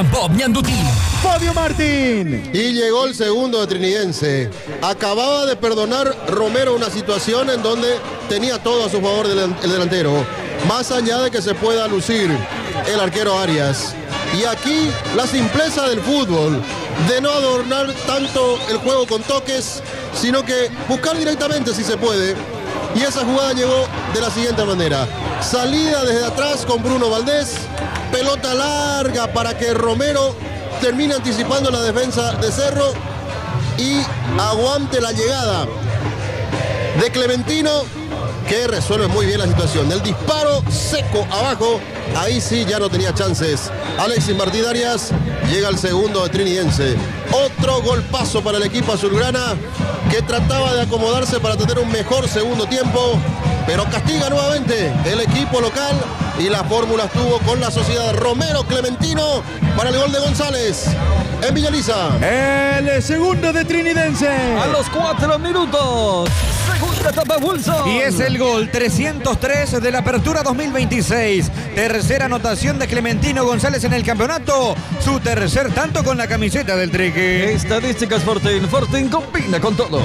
Bob Ñandutí. Fabio Martín. Y llegó el segundo de Trinidense. Acababa de perdonar Romero una situación en donde tenía todo a su favor el delantero. Más allá de que se pueda lucir el arquero Arias. Y aquí la simpleza del fútbol, de no adornar tanto el juego con toques, sino que buscar directamente si se puede. Y esa jugada llegó de la siguiente manera. Salida desde atrás con Bruno Valdés. Pelota larga para que Romero termine anticipando la defensa de Cerro y aguante la llegada de Clementino, que resuelve muy bien la situación. El disparo seco abajo, ahí sí ya no tenía chances. Alexis Martín Arias, llega al segundo de Trinidense. Otro golpazo para el equipo azulgrana, que trataba de acomodarse para tener un mejor segundo tiempo, pero castiga nuevamente el equipo local y la fórmula estuvo con la sociedad. Romero Clementino para el gol de González en Villaliza. El segundo de Trinidense. A los 4 minutos. Segunda etapa Wilson. Y es el gol 303 de la apertura 2026. Tercera anotación de Clementino González en el campeonato. Su tercer tanto con la camiseta del Triqui. Estadísticas Fortín. Fortín combina con todo.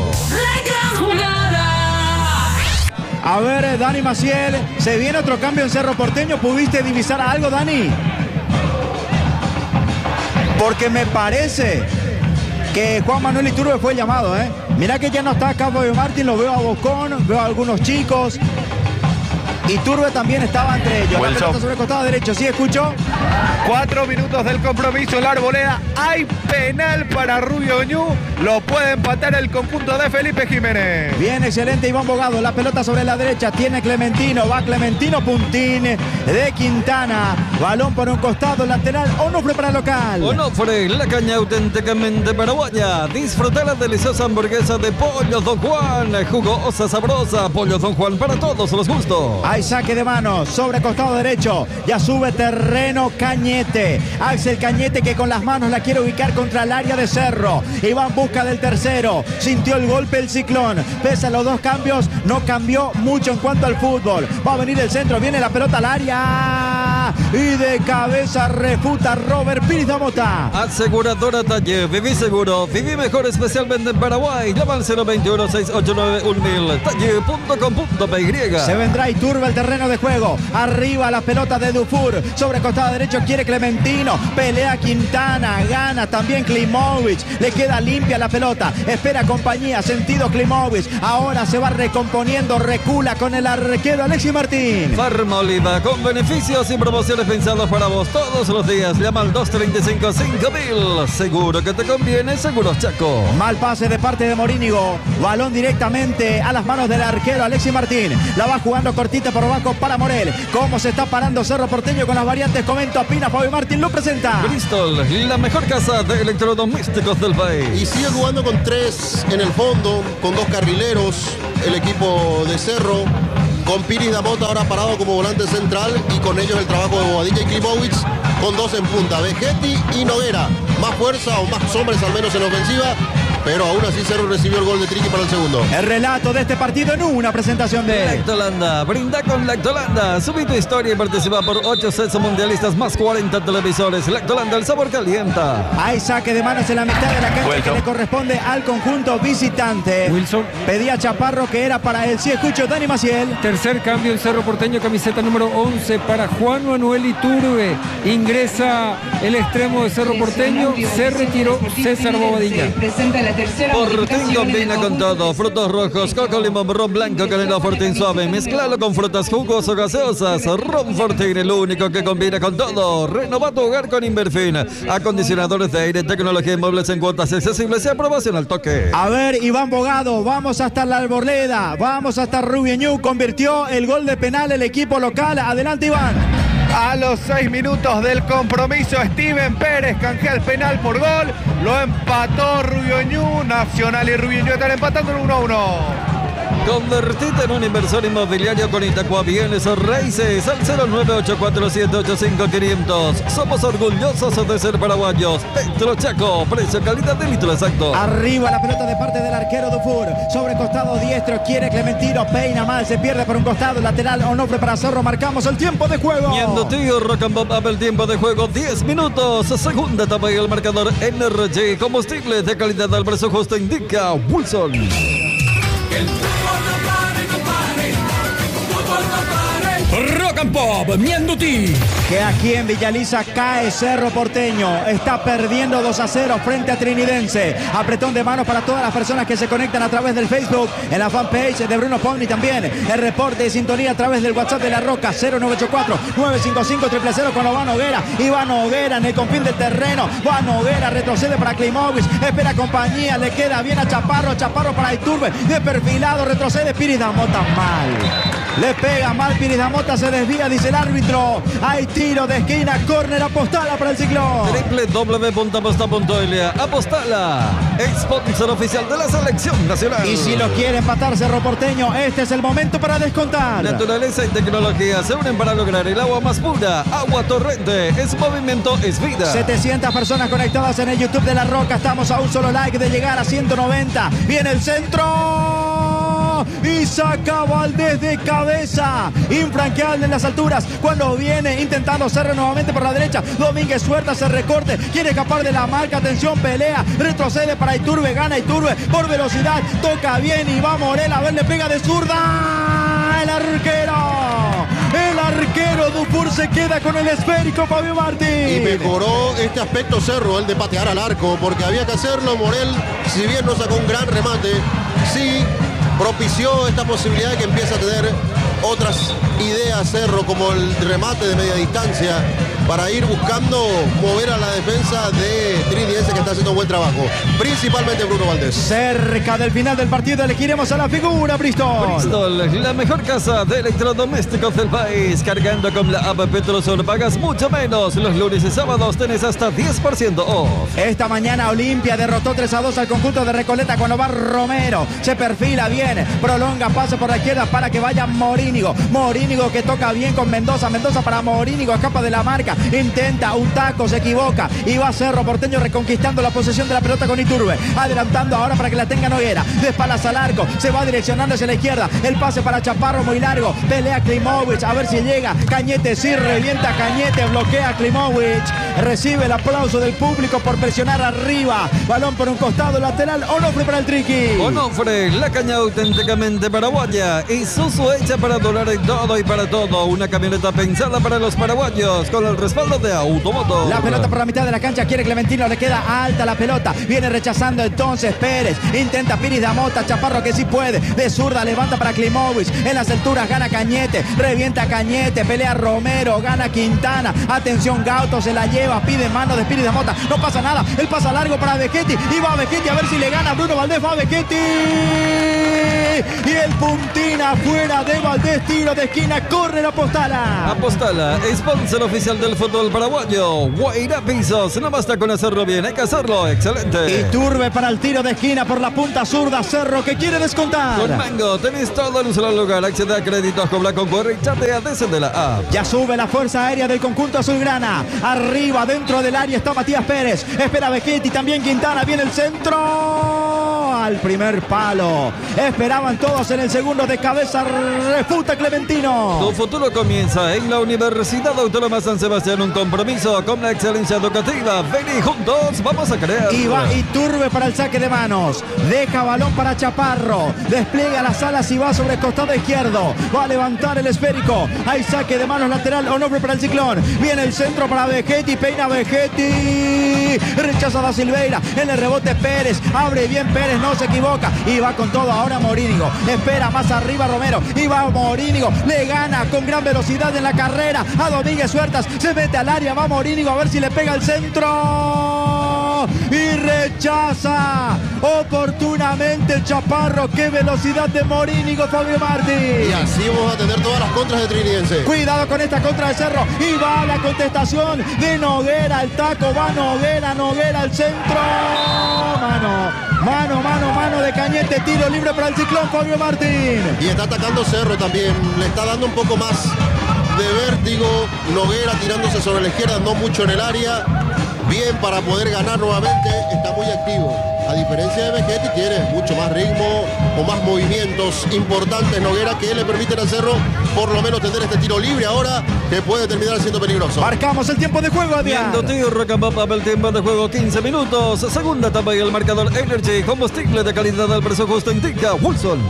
A ver, Dani Maciel, se viene otro cambio en Cerro Porteño. ¿Pudiste divisar algo, Dani? Porque me parece que Juan Manuel Iturbe fue llamado, ¿eh? Mirá que ya no está acá Fabio Martín, lo veo a Bocón, veo a algunos chicos. Iturbe también estaba entre ellos. La pelota sobre el costado derecho, ¿sí escucho? 4 minutos del compromiso en la Arboleda. Hay penal para Rubio Ñu. Lo puede empatar el conjunto de Felipe Jiménez. Bien, excelente Iván Bogado. La pelota sobre la derecha. Tiene Clementino. Va Clementino. Puntín de Quintana. Balón por un costado lateral. Onofre para el local. Onofre, la caña auténticamente paraguaya. Disfruta la deliciosa hamburguesa de Pollos Don Juan. Jugosa, sabrosa. Pollos Don Juan para todos los gustos. Hay saque de mano sobre costado derecho. Ya sube terreno Cañete. Axel Cañete, que con las manos la quiere ubicar contra el área de Cerro. Y va en busca del tercero. Sintió el golpe el Ciclón. Pese a los dos cambios, no cambió mucho en cuanto al fútbol. Va a venir el centro. Viene la pelota al área. Y de cabeza refuta Robert Pires da Mota. Aseguradora Talle. Viví seguro. Viví mejor, especialmente en Paraguay. Llama al 021-689-1000. Talle.com.py. Se vendrá Iturbe el terreno de juego. Arriba la pelota de Dufour. Sobre costado derecho quiere Clementino. Pelea Quintana. Gana también Klimovic. Le queda limpia la pelota. Espera compañía. Sentido Klimovic. Ahora se va recomponiendo. Recula con el arquero Alexis Martín. Farma Oliva. Con beneficios y promociones pensados para vos todos los días. Llama al 235-5000. Seguro que te conviene. Seguros Chaco. Mal pase de parte de Morínigo. Balón directamente a las manos del arquero Alexis Martín. La va jugando cortita por abajo para Morel. Cómo se está parando Cerro Porteño con las variantes. Comento Pina. Fabio Martín lo presenta. Bristol, la mejor casa de electrodomésticos del país. Y sigue jugando con 3 en el fondo, con 2 carrileros, el equipo de Cerro, con Pires da Mota ahora parado como volante central y con ellos el trabajo de Bobadilla y Klimovic con 2 en punta, Vegetti y Noguera. Más fuerza o más hombres al menos en ofensiva, pero aún así Cerro recibió el gol de Triqui para el segundo. El relato de este partido en una presentación de Lactolanda. Brinda con Lactolanda. Subí tu historia y participa por 8 sets mundialistas más 40 televisores. Lactolanda, el sabor calienta. Hay saque de manos en la mitad de la cancha que le corresponde al conjunto visitante. Wilson. Pedía Chaparro que era para él. Sí, escucho, Dani Maciel. Tercer cambio en Cerro Porteño, camiseta número 11 para Juan Manuel Iturbe. Ingresa el extremo de Cerro Porteño. Se retiró César Bobadilla. Fortín combina con todo. Frutos rojos, coco, limón, ron blanco, canela Fortín suave. Mezclalo con frutas jugos o gaseosas. Ron Fortín, el único que combina con todo. Renova tu hogar con Inverfin. Acondicionadores de aire, tecnología y muebles en cuotas accesibles y aprobación al toque. A ver, Iván Bogado, vamos hasta la Arboleda. Vamos hasta Rubio Ñu. Convirtió el gol de penal el equipo local. Adelante, Iván. A los 6 minutos del compromiso, Steven Pérez canjea el penal por gol. Lo empató Rubio Ñu. Nacional y Rubio Ñu están empatando en 1-1. Convertite en un inversor inmobiliario con Itaqua Bienes Raíces al 0984785-500. Somos orgullosos de ser paraguayos. Petro Chaco, precio calidad de litro exacto. Arriba la pelota de parte del arquero Dufour. Sobre costado diestro, quiere Clementino, peina mal, se pierde por un costado, lateral Onofre para Cerro. Marcamos el tiempo de juego. Yendo tío, Rock and Pop abre el tiempo de juego, 10 minutos. Segunda etapa y el marcador NRG. Combustible de calidad al precio justo, indica Wilson. Rock and Pop, Mienduti. Que aquí en Villaliza cae Cerro Porteño. Está perdiendo 2-0 frente a Trinidense. Apretón de manos para todas las personas que se conectan a través del Facebook, en la fanpage de Bruno Pogni también. El reporte de sintonía a través del WhatsApp de La Roca, 0984-955-000 con Iván Noguera. Iván Noguera en el confín del terreno. Juan Noguera retrocede para Klimovic. Espera compañía, le queda bien a Chaparro. Chaparro para Iturbe. De perfilado, retrocede Piris Damota mal. Le pega mal Piris Damota, se desvía, dice el árbitro. Hay tiro de esquina, córner, Apostala para el Ciclón. www.aposta.la. Apostala, sponsor oficial de la selección nacional. Y si lo quiere empatar Cerro Porteño, este es el momento para descontar. Naturaleza y tecnología se unen para lograr el agua más pura. Agua Torrente, es movimiento, es vida. 700 personas conectadas en el YouTube de La Roca. Estamos a un solo like de llegar a 190. Viene el centro. Y saca Valdés de cabeza. Infranqueable en las alturas. Cuando viene intentando Cerro nuevamente por la derecha. Domínguez suelta, se recorte. Quiere escapar de la marca. Atención, pelea. Retrocede para Iturbe. Gana Iturbe por velocidad. Toca bien Iván Morel. A ver, le pega de zurda. El arquero Dufour se queda con el esférico, Fabio Martín. Y mejoró este aspecto Cerro, el de patear al arco, porque había que hacerlo. Morel, si bien no sacó un gran remate, sí propició esta posibilidad de que empiece a tener otras ideas Cerro, como el remate de media distancia, para ir buscando mover a la defensa de Trinidense, que está haciendo un buen trabajo, principalmente Bruno Valdés. Cerca del final del partido elegiremos a la figura, Bristol. Bristol, la mejor casa de electrodomésticos del país. Cargando con la app Petrosur pagas mucho menos. Los lunes y sábados tenés hasta 10% off. Esta mañana Olimpia derrotó 3-2 al conjunto de Recoleta cuando va Romero. Se perfila bien, prolonga, pasa por la izquierda para que vaya Morínigo. Morínigo que toca bien con Mendoza. Mendoza para Morínigo, escapa de la marca. Intenta un taco, se equivoca. Y va Cerro Porteño reconquistando la posesión de la pelota con Iturbe. Adelantando ahora para que la tenga Noguera. De espaldas al arco, se va direccionando hacia la izquierda. El pase para Chaparro muy largo. Pelea Klimovic, a ver si llega. Cañete sí, revienta Cañete, bloquea Klimovic. Recibe el aplauso del público por presionar arriba. Balón por un costado, lateral. Onofre para el Triqui. Onofre, la caña auténticamente paraguaya. Isuzu hecha para durar en todo y para todo. Una camioneta pensada para los paraguayos con el respaldo de Automoto. La pelota por la mitad de la cancha, quiere Clementino, le queda alta la pelota. Viene rechazando entonces Pérez. Intenta Piris Damota, Chaparro que sí puede. De zurda levanta para Klimovic. En las alturas gana Cañete, revienta Cañete, pelea Romero, gana Quintana. Atención, Gauto se la lleva, pide mano de Piris Damota. No pasa nada, él pasa largo para Becchetti. Y va Becchetti a ver si le gana Bruno Valdés. Va Becchetti. Y el puntina fuera de Valdés, tiro de esquina, corre la Apostala. Apostala, sponsor oficial del fútbol paraguayo. Guaira Pisos, no basta con hacerlo bien, hay que hacerlo excelente. Iturbe para el tiro de esquina por la punta zurda, Cerro que quiere descontar. Con Mango tenés todo en un solo lugar. Accede a créditos, cobra con corre y chatea desde la app. Ya sube la fuerza aérea del conjunto azulgrana. Arriba, dentro del área está Matías Pérez. Espera Becchetti, también Quintana. Viene el centro. Al primer palo. Esperaban todos en el segundo de cabeza. Refuta Clementino. Tu futuro comienza en la Universidad Autónoma San Sebastián. Un compromiso con la excelencia educativa. Vení juntos, vamos a crear. Y va Iturbe para el saque de manos. Deja balón para Chaparro. Despliega las alas y va sobre el costado izquierdo. Va a levantar el esférico. Hay saque de manos lateral. Onofre para el Ciclón. Viene el centro para Becchetti. Peina Becchetti. Rechaza Da Silveira. En el rebote Pérez. Abre bien Pérez. No se equivoca. Y va con todo ahora Morínigo. Espera más arriba Romero. Y va Morínigo. Le gana con gran velocidad en la carrera a Domínguez Huertas. Se mete al área. Va Morínigo a ver si le pega el centro. y rechaza oportunamente el Chaparro. ¡Qué velocidad de Morínigo, Fabio Martín! Y así vamos a tener todas las contras de Trinidense. Cuidado con esta contra de Cerro. Y va la contestación de Noguera. El taco va Noguera al centro. Mano de Cañete. Tiro libre para el Ciclón, Fabio Martín. Y está atacando Cerro también. Le está dando un poco más de vértigo. Noguera tirándose sobre la izquierda, no mucho en el área. Bien para poder ganar nuevamente. Está muy activo. A diferencia de Vegetti, tiene mucho más ritmo o más movimientos importantes Noguera que le permiten al Cerro por lo menos tener este tiro libre ahora que puede terminar siendo peligroso. Marcamos el tiempo de juego, Adrián. Viendo tiro, Rocambapa, el tiempo de juego 15 minutos. Segunda etapa y el marcador Energy. Combustible de calidad al precio justo indica Wilson.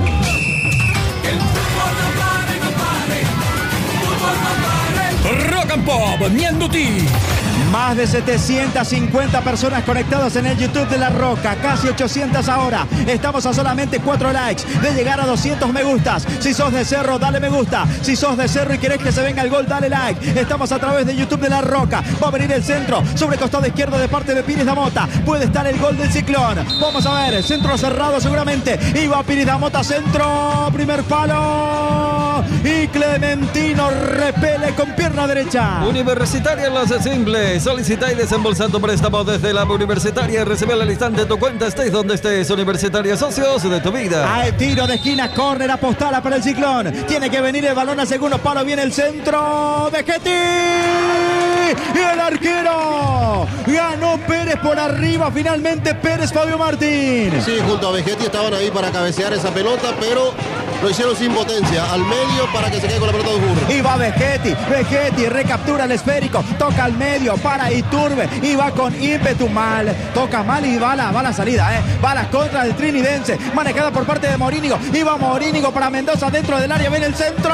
Rock and Pop, Mianduti. Más de 750 personas conectadas en el YouTube de La Roca, casi 800 ahora. Estamos a solamente 4 likes de llegar a 200 me gustas. Si sos de Cerro, dale me gusta. Si sos de Cerro y querés que se venga el gol, dale like. Estamos a través de YouTube de La Roca. Va a venir el centro sobre costado izquierdo de parte de Pires Damota. Puede estar el gol del Ciclón. Vamos a ver, centro cerrado seguramente. Y va Pires Damota, centro, primer palo. Y Clementino repele con pierna derecha. Universitaria lo hace simple. Solicita y desembolsa tu préstamo desde la Universitaria. Recibe al instante tu cuenta, estés donde estés. Universitaria, socios de tu vida. Al tiro de esquina, córner, apostala para el Ciclón. Tiene que venir el balón a segundo palo. Viene el centro. Vegetti. Y el arquero. Ganó Pérez por arriba. Finalmente Pérez, Fabio Martín. Sí, junto a Vegetti estaban ahí para cabecear esa pelota, pero lo hicieron sin potencia. Al medio para que se quede con la pelota de Burro. Y va Vegetti. Vegetti recaptura el esférico. Toca al medio para Iturbe. Y va con ímpetu mal. Toca mal y va la salida. Va la contra del Trinidense. Manejada por parte de Morínigo. Y va Morínigo para Mendoza dentro del área. Viene el centro.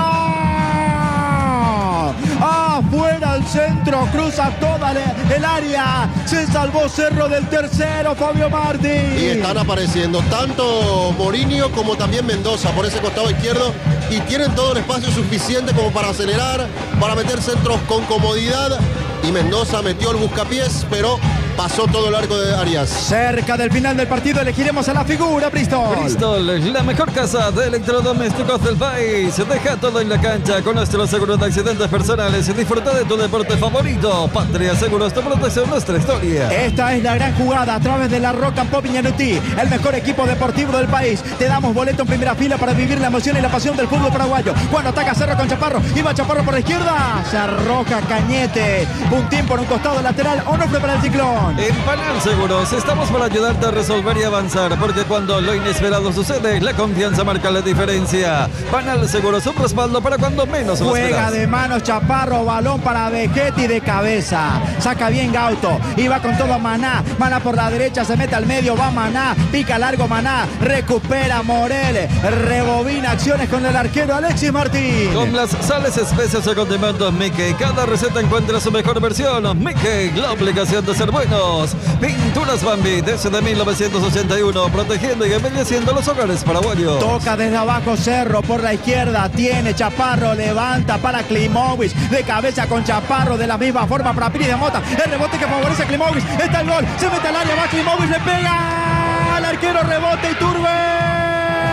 Afuera al centro, cruza toda el área. Se salvó Cerro del tercero, Fabio Martín. Y están apareciendo tanto Morínigo como también Mendoza por ese costado izquierdo. Y tienen todo el espacio suficiente como para acelerar, para meter centros con comodidad. Y Mendoza metió el buscapiés, pero pasó todo el arco de Arias. Cerca del final del partido elegiremos a la figura, Bristol. Bristol, la mejor casa de electrodomésticos del país. Deja todo en la cancha con nuestro seguro de accidentes personales. Disfruta de tu deporte favorito. Patria Seguros, tu protección, nuestra historia. Esta es la gran jugada a través de La Roca en Pop Mianduti, el mejor equipo deportivo del país. Te damos boleto en primera fila para vivir la emoción y la pasión del fútbol paraguayo. Cuando ataca Cerro con Chaparro, iba Chaparro por la izquierda. Se arroja Cañete. Un tiempo en un costado lateral, Onofre para el Ciclón. En Panal Seguros estamos para ayudarte a resolver y avanzar, porque cuando lo inesperado sucede, la confianza marca la diferencia. Panal Seguros, un respaldo para cuando menos lo Juega esperas. de manos Chaparro, balón para Vegetti de cabeza. Saca bien Gauto y va con todo Maná. Maná por la derecha, se mete al medio, va Maná. Pica largo Maná, recupera Morel. Rebobina acciones con el arquero Alexis Martín. Con las sales, especias y condimentos Mickey, cada receta encuentra su mejor versión. Mickey, la obligación de ser buenos. Pinturas Bambi, desde 1981, protegiendo y embelleciendo los hogares paraguayos. Toca desde abajo Cerro por la izquierda. Tiene Chaparro, levanta para Klimovic. De cabeza con Chaparro, de la misma forma para Pires Damota. El rebote que favorece a Klimovic. Está el gol. Se mete al área, va Klimovic, le pega al arquero, rebote Iturbe.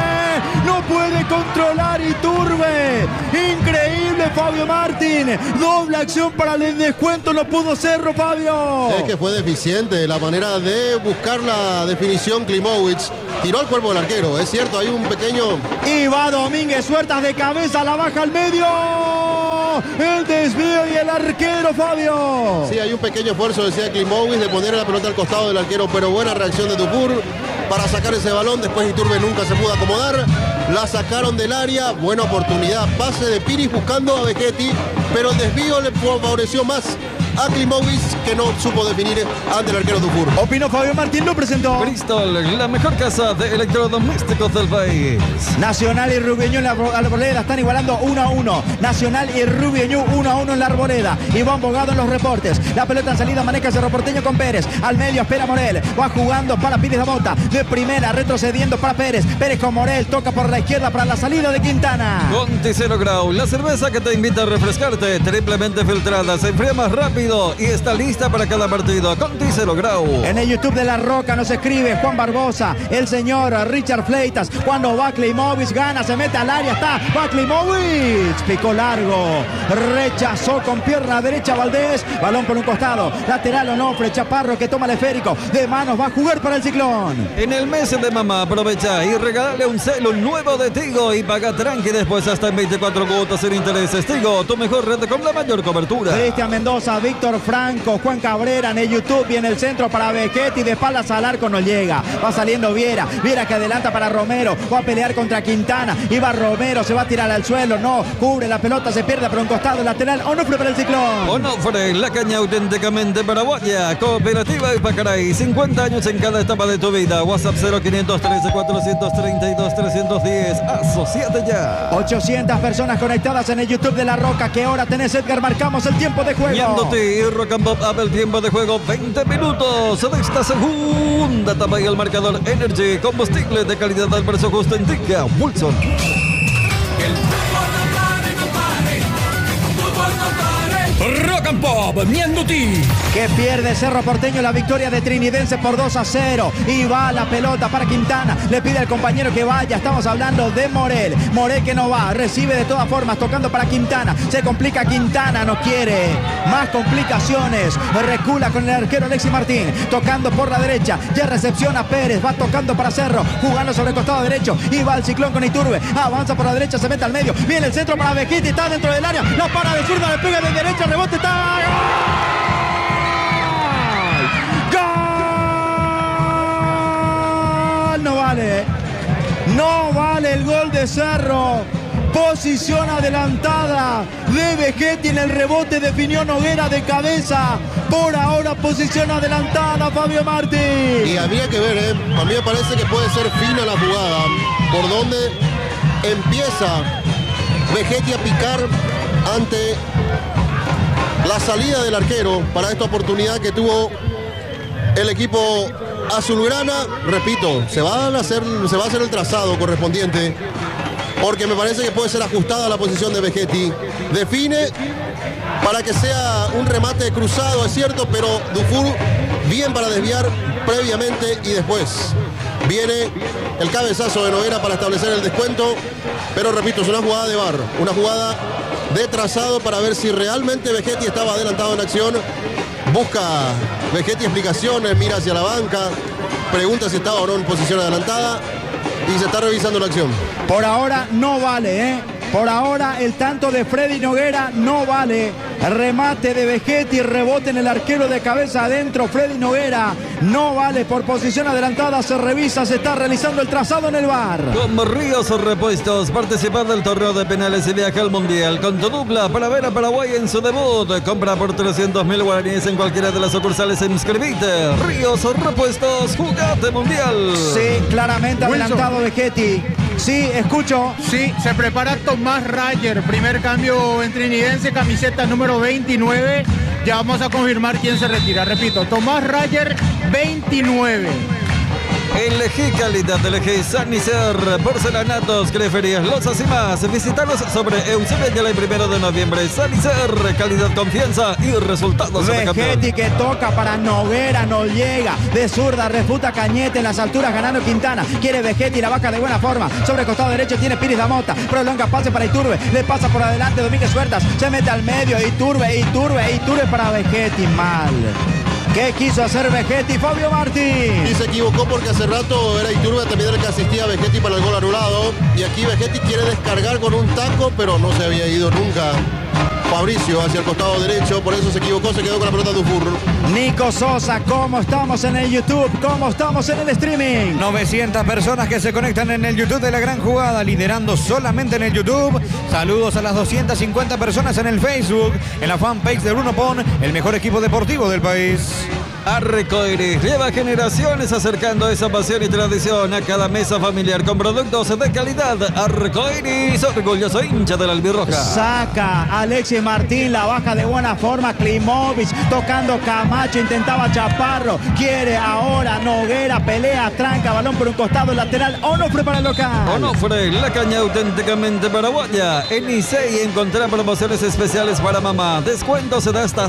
No puede controlar Iturbe. Increíble Fabio Martín. Doble acción para el descuento. No pudo Cerro, Fabio. Es que fue deficiente la manera de buscar la definición Klimovic. Tiró al cuerpo del arquero. Es cierto, hay un pequeño... Y va Domínguez, sueltas de cabeza, la baja al medio. El desvío y el arquero, Fabio. Sí, hay un pequeño esfuerzo, decía Klimovic, de poner la pelota al costado del arquero, pero buena reacción de Dufour para sacar ese balón. Después Iturbe nunca se pudo acomodar. La sacaron del área. Buena oportunidad. Pase de Piris buscando a Vegetti, pero el desvío le favoreció más a Klimovic, que no supo definir ante el arquero Dufour. Opinó Fabio Martín, lo presentó. Bristol, la mejor casa de electrodomésticos del país. Nacional y Rubio en la Arboleda están igualando 1-1. Nacional y Rubio 1-1 en la Arboleda. Iván Bogado en los reportes. La pelota en salida maneja Cerro Porteño con Pérez. Al medio espera Morel. Va jugando para Pires Damota. De primera retrocediendo para Pérez. Pérez con Morel. Toca por la izquierda para la salida de Quintana. Conti 0 Grau, la cerveza que te invita a refrescarte. Triplemente filtrada. Se enfría más rápido partido y está lista para cada partido. Con Ticero Grau. En el YouTube de La Roca nos escribe Juan Barbosa, el señor Richard Fleitas. Cuando Baklimovic gana, se mete al área, está Baklimovic. Picó largo, rechazó con pierna derecha Valdés. Balón por un costado, lateral Onofre, Chaparro que toma el esférico. De manos va a jugar para el Ciclón. En el mes de mamá aprovecha y regale un celu nuevo de Tigo y paga tranqui después hasta en 24 cuotas sin intereses. Tigo, tu mejor red con la mayor cobertura. Cristian Mendoza, Víctor Franco, Juan Cabrera en el YouTube y en el centro para Vegetti. De espaldas al arco no llega. Va saliendo Viera. Viera que adelanta para Romero. Va a pelear contra Quintana. Y va Romero, se va a tirar al suelo. No, cubre la pelota, se pierde por un costado lateral. Onofre para el Ciclón. Onofre, la caña auténticamente paraguaya. Cooperativa Ipacaray. 50 años en cada etapa de tu vida. WhatsApp 0513 432 310. Asociate ya. 800 personas conectadas en el YouTube de La Roca. ¿Qué hora tenés, Edgar? Marcamos el tiempo de juego. Ñandoti y Rock and Pop abre el tiempo de juego. 20 minutos de esta segunda etapa y el marcador Energy. Combustible de calidad al precio justo indica Wilson. Rock and Pop, Ñandoti. Que pierde Cerro Porteño la victoria de Trinidense por 2-0. Y va la pelota para Quintana. Le pide al compañero que vaya. Estamos hablando de Morel. Morel que no va. Recibe de todas formas. Tocando para Quintana. Se complica Quintana. No quiere más complicaciones. Recula con el arquero Alexis Martín. Tocando por la derecha. Ya recepciona Pérez. Va tocando para Cerro. Jugando sobre el costado derecho. Y va el Ciclón con Iturbe. Avanza por la derecha. Se mete al medio. Viene el centro para Vegetti. Está dentro del área. La para de zurda. Le pega de derecha. Rebote. Está. No vale. No vale el gol de Cerro. Posición adelantada de Vegetti en el rebote. Definió Noguera de cabeza. Por ahora posición adelantada Fabio Martí. Y habría que ver, a mí me parece que puede ser fina la jugada. Por donde empieza Vegetti a picar ante la salida del arquero para esta oportunidad que tuvo el equipo azulgrana. Repito, se va a hacer el trazado correspondiente, porque me parece que puede ser ajustada la posición de Vegetti. Define para que sea un remate cruzado, es cierto, pero Dufour bien para desviar previamente y después viene el cabezazo de Noguera para establecer el descuento. Pero repito, es una jugada de VAR, una jugada de trazado para ver si realmente Vegetti estaba adelantado en acción. Busca Vegetti explicaciones, mira hacia la banca, pregunta si estaba o no en posición adelantada y se está revisando la acción. Por ahora no vale, Por ahora el tanto de Freddy Noguera no vale. Remate de Vegetti, rebote en el arquero de cabeza adentro. Freddy Noguera no vale por posición adelantada. Se revisa, se está realizando el trazado en el VAR. Con Ríos Repuestos, participar del torneo de penales y viaja al Mundial. Con tu dupla para ver a Paraguay en su debut. Compra por 300.000 guaraníes en cualquiera de las sucursales e inscribite. Ríos Repuestos, jugate Mundial. Sí, claramente adelantado Vegetti. Sí, escucho. Sí, se prepara Tomás Rayer, primer cambio en Trinidense, camiseta número 29. Ya vamos a confirmar quién se retira. Repito, Tomás Rayer, 29. Elegí calidad, elegí San Iser, porcelanatos, creferías, losas y más. Visítalos sobre Eusebio Ayala el 1 de noviembre. San Iser, calidad, confianza y resultados. Vegetti que toca para Noguera, no llega. De zurda, refuta Cañete en las alturas ganando Quintana. Quiere Vegetti, la vaca de buena forma. Sobre costado derecho tiene Piris Damota. Prolonga pase para Iturbe. Le pasa por adelante Domínguez Huertas. Se mete al medio. Iturbe para Vegetti. Mal. ¿Qué quiso hacer Vegetti? Fabio Martín. Y se equivocó porque hace rato era Iturbe también el que asistía a Vegetti para el gol anulado. Y aquí Vegetti quiere descargar con un taco, pero no se había ido nunca Fabricio hacia el costado derecho. Por eso se equivocó, se quedó con la pelota Dufour. Nico Sosa, ¿cómo estamos en el YouTube? ¿Cómo estamos en el streaming? 900 personas que se conectan en el YouTube de La Gran Jugada, liderando solamente en el YouTube. Saludos a las 250 personas en el Facebook, en la fanpage de Bruno Pon, el mejor equipo deportivo del país. Arcoiris lleva generaciones acercando esa pasión y tradición a cada mesa familiar con productos de calidad. Arcoiris, orgulloso hincha de la albirroja. Saca Alexis Martín, la baja de buena forma. Klimovic tocando Camacho, intentaba Chaparro. Quiere ahora Noguera, pelea, tranca, balón por un costado, lateral. Onofre para el local. Onofre, la caña auténticamente paraguaya. En Icey encontrará promociones especiales para mamá. Descuentos de hasta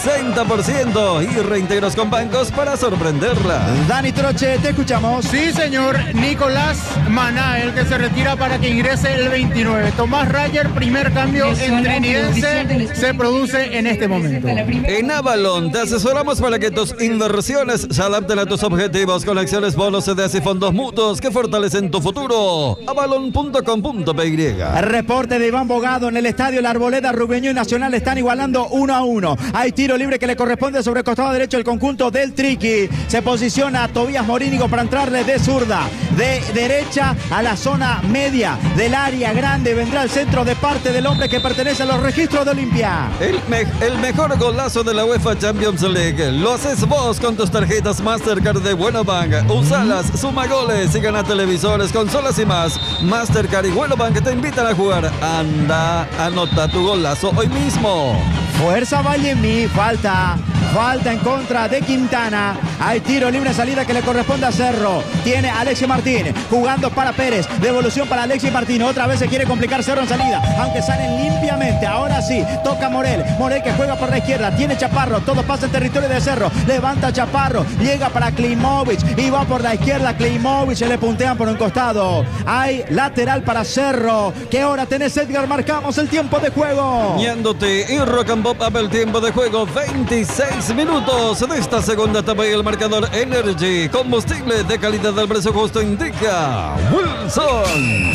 60% y reintegros con bancos para sorprenderla. Dani Troche, te escuchamos. Sí, señor. Nicolás Maná, el que se retira para que ingrese el 29. Tomás Rayer, primer cambio en Trinidense, se produce en este momento. En Avalon te asesoramos para que tus inversiones se adapten a tus objetivos con acciones, bonos, CDS y fondos mutuos que fortalecen tu futuro. Avalon.com.py. Reporte de Iván Bogado en el estadio La Arboleda. Rubeño y Nacional están igualando 1-1. Hay tiro libre que le corresponde sobre el costado derecho el conjunto del Triqui. Se posiciona Tobías Morínigo para entrarle de zurda, de derecha a la zona media del área grande. Vendrá el centro de parte del hombre que pertenece a los registros de Olimpia. El mejor golazo de la UEFA Champions League lo haces vos con tus tarjetas Mastercard de Buenobank. Usalas, suma goles y gana televisores, consolas y más. Mastercard y Buenobank te invitan a jugar. Anda, anota tu golazo hoy mismo. Fuerza Vallemí, falta en contra de Quintana. Hay tiro libre, salida que le corresponde a Cerro. Tiene Alexis Martín jugando para Pérez. Devolución para Alexis Martín. Otra vez se quiere complicar Cerro en salida, aunque salen limpiamente. Ahora sí, toca Morel. Morel que juega por la izquierda. Tiene Chaparro. Todo pasa en territorio de Cerro. Levanta Chaparro. Llega para Klimovic y va por la izquierda. Klimovic se le puntean por un costado. Hay lateral para Cerro. ¿Qué hora tenés, Edgar? Marcamos el tiempo de juego. Ñándote y Rock and Pop el tiempo de juego. 26 minutos de esta segunda etapa y el marcador Energy. Combustible de calidad del precio justo indica Wilson.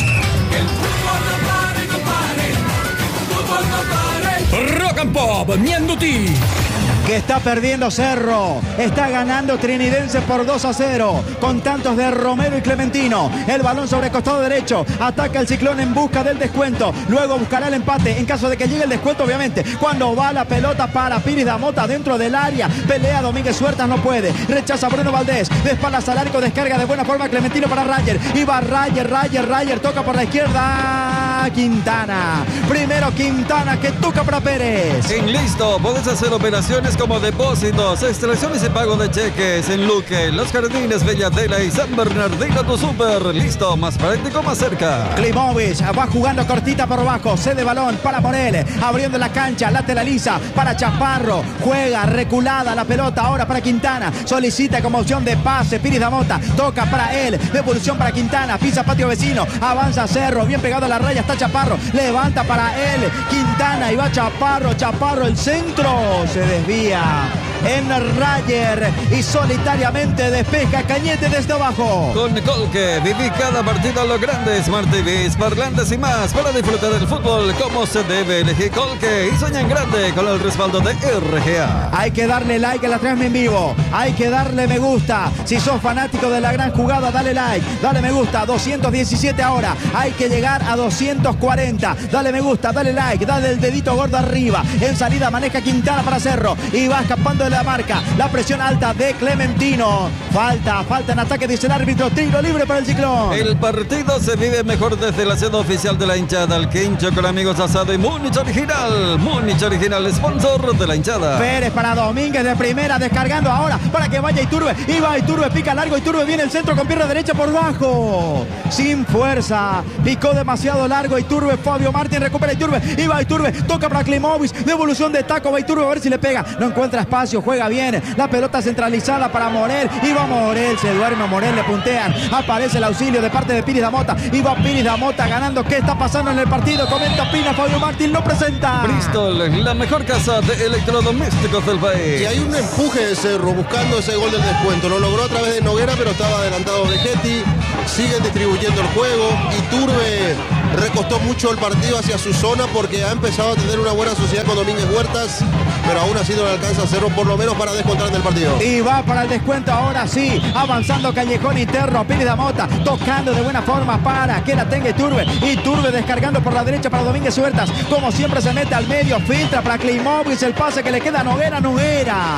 Rock and Pop, Ñanduti. Que está perdiendo Cerro, está ganando Trinidense por 2-0 con tantos de Romero y Clementino. El balón sobre el costado derecho, ataca el Ciclón en busca del descuento, luego buscará el empate en caso de que llegue el descuento, obviamente. Cuando va la pelota para Piris Damota dentro del área, pelea Domínguez Huertas, no puede, rechaza Bruno Valdés, de espaldas al arco, descarga de buena forma Clementino para Rayer, y va Rayer, toca por la izquierda Quintana. Primero Quintana que toca para Pérez. En listo, podés hacer operaciones como depósitos, extracciones y pago de cheques en Luque, Los Jardines, Belladela y San Bernardino, tu súper. Listo, más práctico, más cerca. Klimovic va jugando cortita por abajo, cede balón para Morel, abriendo la cancha, lateraliza para Chaparro, juega reculada la pelota ahora para Quintana, solicita como opción de pase Piris Damota, toca para él, devolución para Quintana, pisa patio vecino, avanza Cerro, bien pegado a la raya está Chaparro, levanta para él, Quintana y va Chaparro, el centro, se desvía en Rayer y solitariamente despeja Cañete desde abajo. Con Colque viví cada partido a lo grande. Smart TVs, parlantes y más para disfrutar del fútbol como se debe. Elegí Colque y sueña en grande con el respaldo de RGA. Hay que darle like a la transmisión en vivo, hay que darle me gusta. Si sos fanático de la gran jugada, dale like, dale me gusta. 217 ahora, hay que llegar a 240. Dale me gusta, dale like, dale el dedito gordo arriba. En salida maneja Quintana para Cerro y va escapando de la marca, la presión alta de Clementino. Falta en ataque, dice el árbitro. Tiro libre para el Ciclón. El partido se vive mejor desde la sede oficial de la hinchada. El quincho con amigos asado y Múnich Original, sponsor de la hinchada. Pérez para Domínguez de primera, descargando ahora para que vaya Iturbe. Y va Iturbe, pica largo, Iturbe viene el centro con pierna derecha por bajo. Sin fuerza, picó demasiado largo Iturbe. Fabio Martín recupera Iturbe. Y va Iturbe, toca para Klimovic. Devolución de taco, va Iturbe a ver si le pega. No encuentra espacio, juega bien. La pelota centralizada para Morel. Y va Morel, se duerme Morel, le puntean. Aparece el auxilio de parte de Piris Damota. Y va Piris Damota ganando. ¿Qué está pasando en el partido? Comenta Pina, Fabio Martín lo presenta. Bristol, la mejor casa de electrodomésticos del país. Y hay un empuje de Cerro buscando ese gol del descuento. Lo logró a través de Noguera, pero estaba adelantado Vegetti. Siguen distribuyendo el juego. Iturbe recostó mucho el partido hacia su zona porque ha empezado a tener una buena sociedad con Domínguez Huertas, pero aún así no le alcanza a Cerro por lo menos para descontar en el partido. Y va para el descuento ahora sí, avanzando Callejón interno, Piris Damota, tocando de buena forma para que la tenga Iturbe. Iturbe descargando por la derecha para Domínguez Huertas, como siempre se mete al medio, filtra para Klimovic, el pase que le queda a Noguera.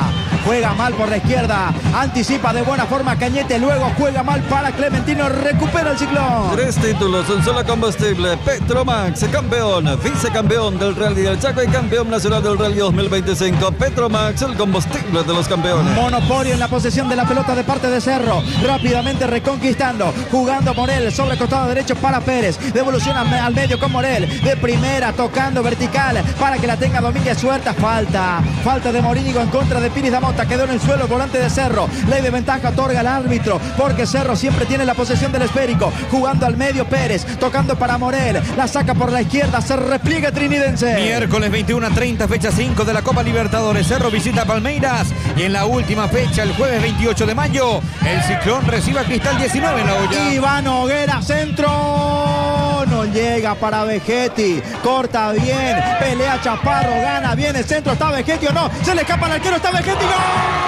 juega mal por la izquierda, anticipa de buena forma Cañete, luego juega mal para Clementino, recupera el Ciclón. 3 títulos, un solo combustible. Petromax, campeón, vicecampeón del Rally del Chaco y campeón nacional del Rally 2025. Petromax, el combustible de los campeones. Monopolio en la posesión de la pelota de parte de Cerro, rápidamente reconquistando, jugando Morel sobre costado derecho para Pérez, devolución al medio con Morel, de primera tocando vertical para que la tenga Domínguez Suelta, falta de Morínigo en contra de Piris Damota, quedó en el suelo el volante de Cerro, ley de ventaja otorga el árbitro, porque Cerro siempre tiene la posesión del esférico, jugando al medio Pérez, tocando para Morel, la saca por la izquierda, se repliega Trinidense. Miércoles 21:30, fecha 5 de la Copa Libertadores. Cerro visita Palmeiras y en la última fecha, el jueves 28 de mayo, el Ciclón recibe a Cristal 19 en la olla. Iván Hoguera, centro, no llega para Vegetti, corta bien, pelea Chaparro, gana bien el centro, está Vegetti o no, se le escapa al arquero, está Vegetti, ¡gol!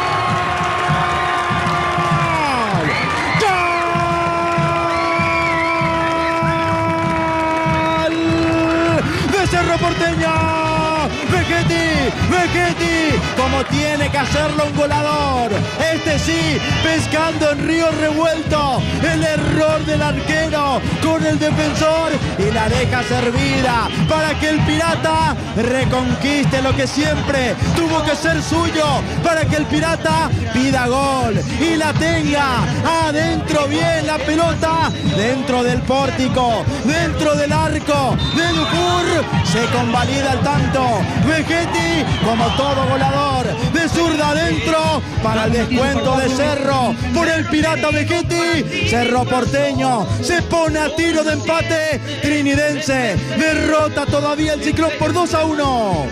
Cerro Porteño, Vegetti, como tiene que hacerlo un goleador, este sí, pescando en río revuelto, el error del arquero con el defensor y la deja servida para que el Pirata reconquiste lo que siempre tuvo que ser suyo, para que el Pirata pida gol y la tenga adentro bien la pelota, dentro del pórtico, dentro del arco de Dufour. Se convalida el tanto. Vegetti, como todo goleador, de zurda adentro para el descuento de Cerro. Por el Pirata Vegetti, Cerro Porteño se pone a tiro de empate. Trinidense derrota todavía el Ciclón por 2-1.